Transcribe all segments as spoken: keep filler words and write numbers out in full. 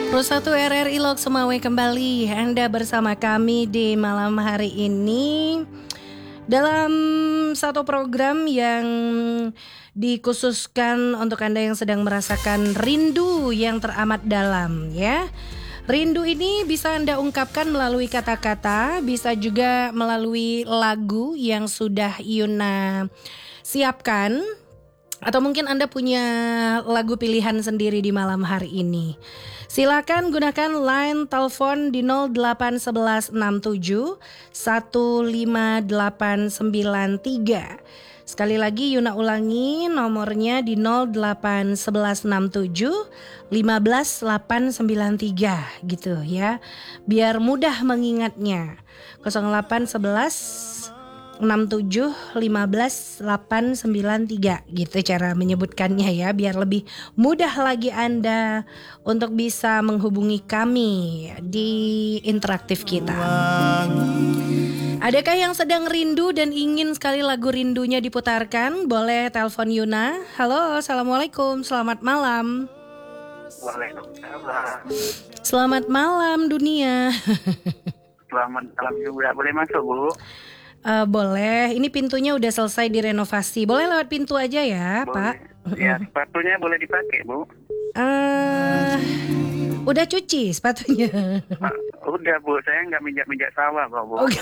Satu R R I Lok Sumawe kembali. Anda bersama kami di malam hari ini dalam satu program yang dikhususkan untuk Anda yang sedang merasakan rindu yang teramat dalam, ya. Rindu ini bisa Anda ungkapkan melalui kata-kata, bisa juga melalui lagu yang sudah Yuna siapkan, atau mungkin Anda punya lagu pilihan sendiri di malam hari ini. Silakan gunakan line telepon di nol delapan satu satu enam tujuh satu lima delapan sembilan tiga. Sekali lagi Yuna ulangi nomornya di nol delapan satu satu enam tujuh lima delapan sembilan tiga gitu ya. Biar mudah mengingatnya. nol delapan satu satu enam tujuh lima delapan sembilan tiga gitu cara menyebutkannya ya, biar lebih mudah lagi Anda untuk bisa menghubungi kami di interaktif kita. Adakah yang sedang rindu dan ingin sekali lagu rindunya diputarkan? Boleh telepon Yuna. Halo, assalamualaikum, selamat malam. Waalaikumsalam. Selamat malam dunia. Selamat malam juga. Boleh masuk, Bu? Uh, boleh, ini pintunya udah selesai direnovasi. Boleh lewat pintu aja ya, Boleh. Pak? Ya, sepatunya boleh dipakai, Bu. Uh, udah cuci sepatunya? Ah, udah, Bu. Saya nggak mijak-mijak sawah kok, Bu. Okay.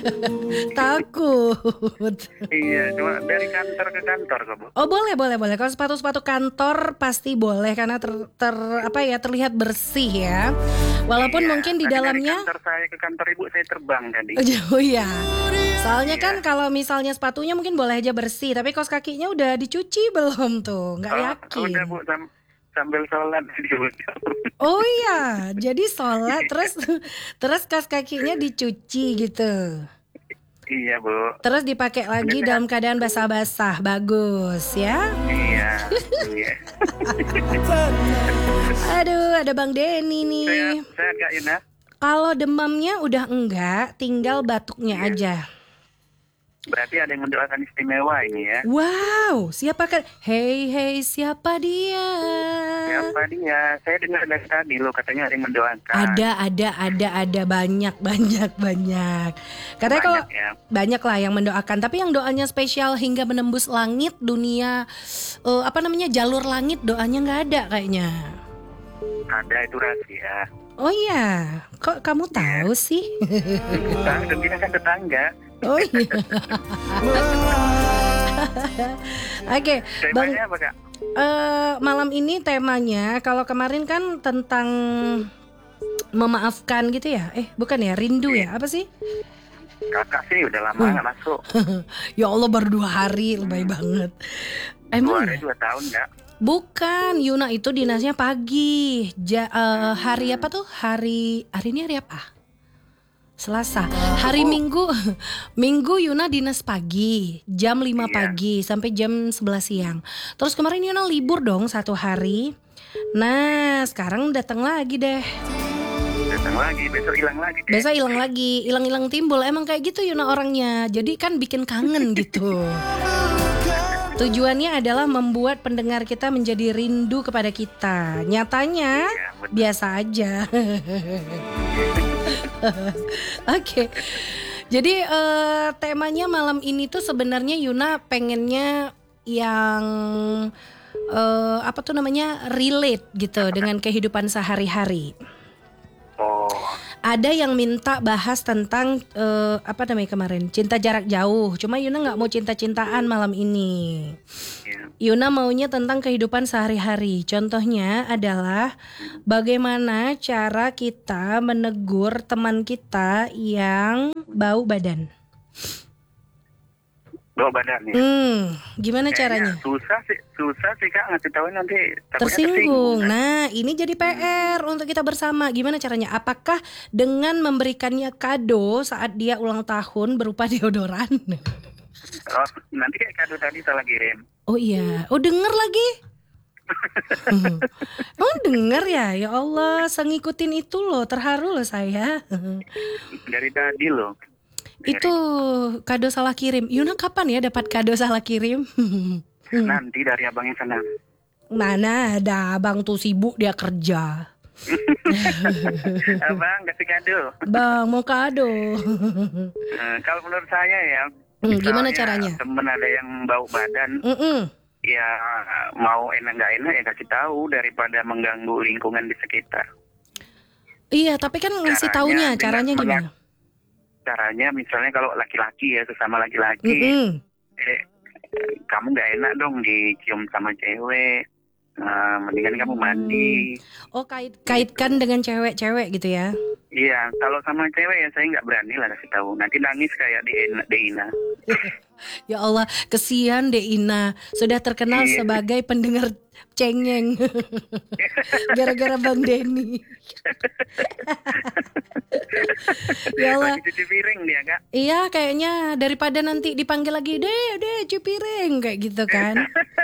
Takut. Iya, cuma dari kantor ke kantor kok, Bu. Oh, boleh, boleh, boleh. Kalau sepatu-sepatu kantor pasti boleh karena ter, ter apa ya terlihat bersih ya. Walaupun Iya, mungkin di tadi dalamnya. dari kantor saya ke kantor Ibu saya terbang tadi. Oh iya. Soalnya Iya. kan kalau misalnya sepatunya mungkin boleh aja bersih, tapi kaos kakinya udah dicuci belum tuh? Nggak Oh, yakin. Udah, Bu. Sam- sambil sholat. Oh iya, jadi sholat terus terus kaos kakinya dicuci gitu. Iya, Bu. Terus dipakai lagi dalam keadaan basah-basah, bagus ya. Iya. Iya. Aduh, ada Bang Denny nih. Saya saya agak Yuna. Kalau demamnya udah enggak, tinggal batuknya Iya. aja. Berarti ada yang mendoakan istimewa ini ya. Wow, siapa kan? Hey hey, siapa dia? Siapa dia? Saya dengar dari tadi lo katanya ada yang mendoakan. Ada, ada, ada, ada banyak, banyak, banyak. Karena Banyak, kalau ya. banyak lah yang mendoakan, tapi yang doanya spesial hingga menembus langit dunia, eh, apa namanya jalur langit doanya nggak ada kayaknya. Ada, itu rahasia. Oh iya, kok kamu tahu sih? Kita udah kan tetangga. Oh iya. Oke, Bang. Temanya apa, Kak? Eh, malam ini temanya, kalau kemarin kan tentang memaafkan gitu ya? Eh, bukan ya, rindu ya? Apa sih? Kakak sih udah lama nggak masuk. Ya Allah, baru dua hari, lebay banget. Dua Emang hari ya? dua tahun nggak? Bukan, Yuna itu dinasnya pagi. Ja, eh, hari apa tuh? Hari hari ini hari apa? Selasa. Hari Minggu, Minggu Yuna dinas pagi, jam lima Iya. pagi sampai jam sebelas siang. Terus kemarin Yuna libur dong satu hari. Nah, sekarang datang lagi deh. Datang lagi, besok hilang lagi. Deh. Biasa hilang lagi, hilang-hilang timbul. Emang kayak gitu Yuna orangnya. Jadi kan bikin kangen gitu. Tujuannya adalah membuat pendengar kita menjadi rindu kepada kita. Nyatanya Iya, betul. biasa aja. Oke. Jadi eh, temanya malam ini tuh sebenarnya Yuna pengennya yang eh, apa tuh namanya relate gitu dengan kehidupan sehari-hari. Oh, Ada yang minta bahas tentang eh, apa namanya kemarin cinta jarak jauh. Cuma Yuna nggak mau cinta-cintaan malam ini. iya. Yuna maunya tentang kehidupan sehari-hari. Contohnya adalah bagaimana cara kita menegur teman kita yang bau badan. Bawa badan ya. Hmm, gimana Kayaknya caranya? Susah sih, susah sih Kak ngasih tahu nanti takutnya Tersinggung. kan? Nah, ini jadi P R untuk kita bersama. Gimana caranya? Apakah dengan memberikannya kado saat dia ulang tahun berupa deodoran? Oh, nanti kayak kado tadi salah kirim. Oh iya, oh denger lagi. Oh denger ya, ya Allah, sengikutin itu loh, terharu loh saya. Dari tadi loh. Itu kado salah kirim. Yuna kapan ya dapat kado salah kirim? Nanti dari abang yang sana. Mana ada abang tuh sibuk dia kerja. Abang kasih kado. Bang, mau kado. Eh, kalau menurut saya ya, Hmm, gimana misalnya caranya? temen ada yang bau badan, Mm-mm. ya mau enak nggak enak ya kasih tahu daripada mengganggu lingkungan di sekitar. Iya, tapi kan ngasih Caranya taunya, dengan caranya gimana? Caranya misalnya kalau laki-laki ya sesama laki-laki, Mm-mm. eh, eh, kamu nggak enak dong dicium sama cewek. Nah, mendingan kamu mandi. Oh, kait kaitkan dengan cewek-cewek gitu ya? Iya, kalau sama cewek ya saya nggak berani lah kasih tahu. Nanti nangis kayak di Deina. Ya Allah, kesian deh Ina. Sudah terkenal Iya. sebagai pendengar cengeng. Gara-gara Bang Denny. Ya Allah. Lagi cuci piring dia kak. Iya, kayaknya daripada nanti dipanggil lagi, deh, deh, cipiring kayak gitu kan.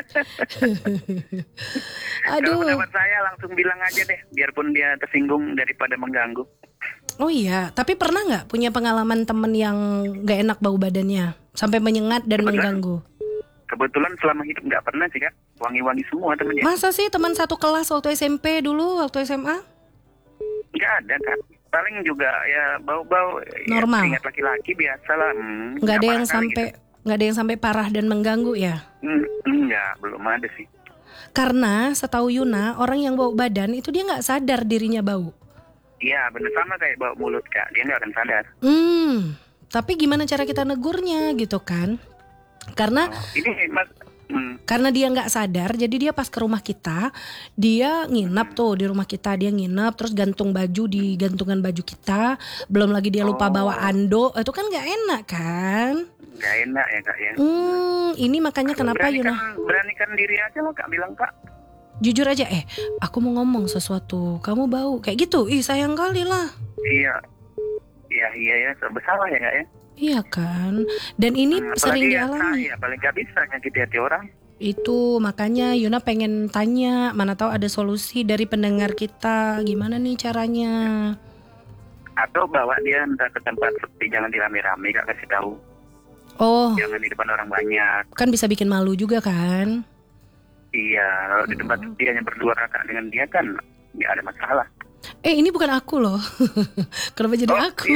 Kalau Aduh. pendapat saya langsung bilang aja deh, biarpun dia tersinggung daripada mengganggu. Oh iya, tapi pernah nggak punya pengalaman temen yang nggak enak bau badannya sampai menyengat dan Kebetulan. mengganggu? Kebetulan selama hidup nggak pernah sih kak, wangi-wangi semua temennya. Masa sih teman satu kelas waktu S M P dulu, waktu S M A? Nggak ada kak. Paling juga ya bau-bau. Normal. Ya, ingat laki-laki biasa lah. Hmm, Nggak ada apa yang kali sampai gitu. nggak ada yang sampai parah dan mengganggu ya? Hmm, enggak, belum ada sih. Karena setahu Yuna, orang yang bau badan itu dia nggak sadar dirinya bau. Iya, bener sama kayak bau mulut kak, dia nggak akan sadar. Hmm, tapi gimana cara kita negurnya gitu kan? Karena Oh, ini mas, hmm, karena dia nggak sadar, jadi dia pas ke rumah kita, dia nginap tuh di rumah kita, dia nginap terus gantung baju di gantungan baju kita, belum lagi dia lupa Oh. bawa ando, itu kan nggak enak kan? nggak enak ya kak ya. Hmm, ini makanya kenapa beranikan, Yuna? beranikan diri aja lo kak bilang kak. Jujur aja, eh, aku mau ngomong sesuatu, kamu bau kayak gitu, ih sayang kali lah. Iya, iya iya ya, bersalah ya kak ya. Iya kan, dan ini Hmm, sering apalagi ya, dialami. saya paling nggak bisa nyakiti hati orang. Itu makanya Yuna pengen tanya, mana tahu ada solusi dari pendengar kita, gimana nih caranya? Atau bawa dia entah ke tempat sepi, jangan dirame-rame kak, kasih tahu. Oh, Jangan di depan orang banyak. kan bisa bikin malu juga kan? Iya, kalau di tempat Oh. sepi hanya berdua kakak dengan dia kan nggak ada masalah. Eh, ini bukan aku loh. Kenapa jadi Oh, aku?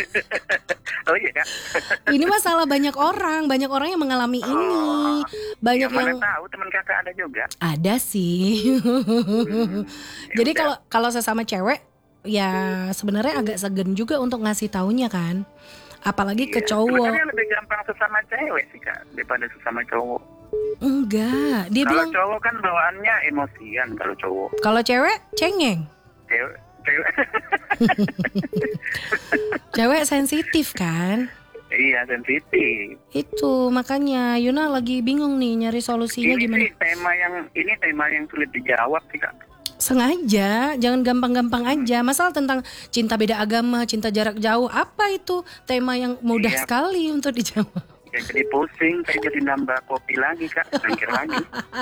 Oh iya kak. Ini masalah banyak orang, banyak orang yang mengalami ini. Banyak Yang mana yang tahu teman kakak ada juga. ada sih. Hmm, Jadi ya kalau kalau sesama cewek ya sebenarnya agak segan juga untuk ngasih taunya kan. Apalagi ke Iya. cowok. Sebenarnya lebih gampang sesama cewek sih kak daripada sesama cowok. Enggak, dia Kalau bilang cowok kan bawaannya emosian kalau cowok. kalau cewek cengeng. Cewek, cewek. Cewek sensitif kan? Iya sensitif. Itu makanya Yuna lagi bingung nih nyari solusinya Ini gimana. sih tema yang ini tema yang sulit dijawab sih kak. Sengaja, jangan gampang-gampang aja. Masalah tentang cinta beda agama, cinta jarak jauh, apa itu tema yang mudah Iya. sekali untuk dijawab. Ya jadi pusing, saya jadi nambah kopi lagi kak, mikir lagi.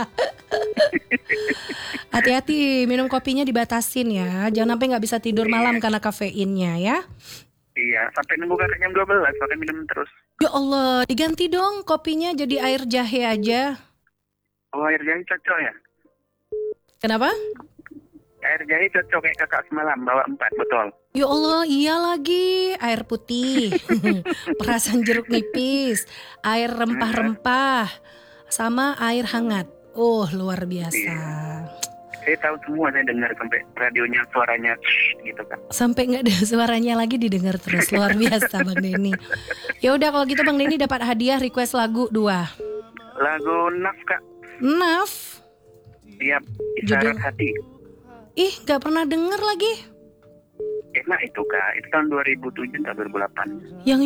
Hati-hati, minum kopinya dibatasin ya. Jangan sampai nggak bisa tidur malam karena kafeinnya ya. Iya, sampai nunggu kakak jam dua belas, pakai minum terus. Ya Allah, diganti dong kopinya jadi air jahe aja. Oh air jahe cocok ya? Kenapa? Air jahe cocok kayak kakak semalam, bawa empat botol. Ya Allah, iya lagi. Air putih, perasan jeruk nipis, air rempah-rempah, sama air hangat. Oh, luar biasa. Saya tahu semua, saya dengar sampai radionya suaranya gitu kan. Sampai nggak ada suaranya lagi didengar terus. Luar biasa Bang Denny. Ya udah kalau gitu Bang Denny dapat hadiah request lagu dua. Lagu Naf kak, Naf. tiap isyarat Judul? hati. Ih, nggak pernah denger lagi. Enak itu kak, itu tahun dua ribu tujuh atau dua ribu delapan. Yang